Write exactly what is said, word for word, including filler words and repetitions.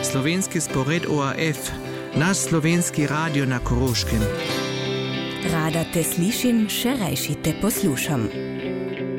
slovenski spored O R F, naš slovenski radio na Koroškem. Rada te slišim, še rajši te poslušam.